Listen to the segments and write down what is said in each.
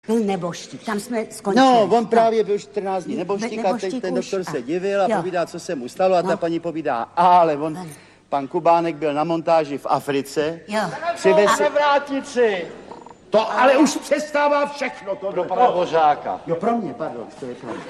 Byl neboštík, tam jsme skončili. No, on právě byl 14 dní neboštík a teď ten doktor se divil a povídá, co se mu stalo a ta paní povídá, ale on, pan Kubánek byl na montáži v Africe. Přivez vrátnici. To ale už přestává všechno to do pana Božáka. Jo, pro mě, pardon, to je pro mě.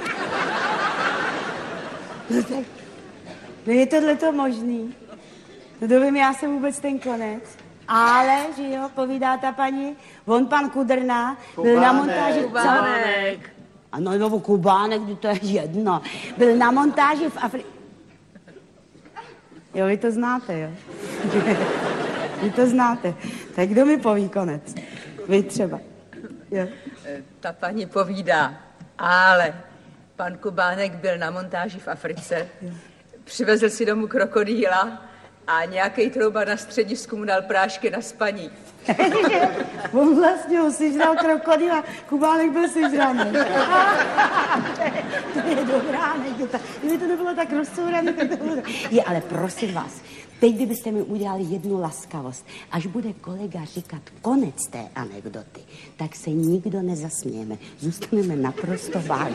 No tak, no je tohleto možný. No to vím, já jsem vůbec ten konec. Ale, že jo, povídá ta paní, on pan Kudrna byl na montáži... Kubánek. Ano, no, Kubánek, to je jedno. Byl na montáži v Africe. Jo, vy to znáte, jo? Vy to znáte. Tak kdo mi poví konec? Vy třeba. Jo. Ta paní povídá, ale pan Kubánek byl na montáži v Africe, přivezl si domů krokodýla a nějaký trouba na středisku mu dal prášky na spaní. On vlastně ho sežral krokodýla, Kubánek byl sežraný. To je dobrá anekdota. Kdyby to nebylo tak rozcourané, tak to bylo... Je, ale prosím vás, teď kdybyste mi udělali jednu laskavost, až bude kolega říkat konec té anekdoty, tak se nikdo nezasmějeme. Zůstaneme naprosto vážní.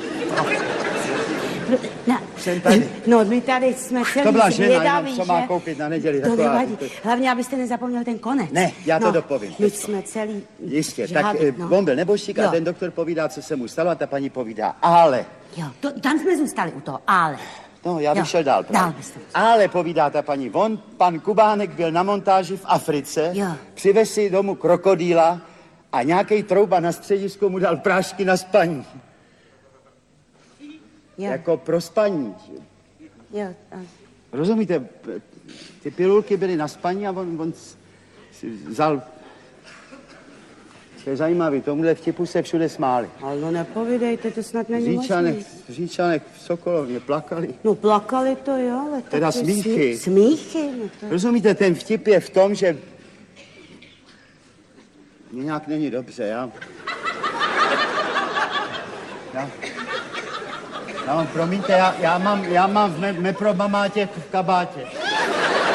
Jsem tady. No, my tady jsme celý To byla žena, zvědaví, jenom, co má koupit na neděli. To nevadí. Hlavně, abyste nezapomněl ten konec. Ne, já to dopovím. My jsme celý... Jistě, tak on byl neboštík a ten doktor povídá, co se mu stalo a ta paní povídá, ale... Jo, tam jsme zůstali u toho, ale... No, já bych šel dál. Dál byste. Ale povídá ta paní, pan Kubánek byl na montáži v Africe, přivez si domů krokodýla a nějaký trouba na středisku mu dal prášky na spaní. Jo. Jako pro spaní. Jo. Rozumíte, ty pilulky byly na spaní a on si vzal... To je zajímavý, tomuhle vtipu se všude smáli. Ale no nepovídejte, to snad není možný. V Říčanech v Sokolovně plakali. No plakali to, jo, ale... Teda smíchy. Smíchy, no to... Rozumíte, ten vtip je v tom, že... Mně nějak není dobře, já mám, promiňte, já mám v meprobamátě v kabátě.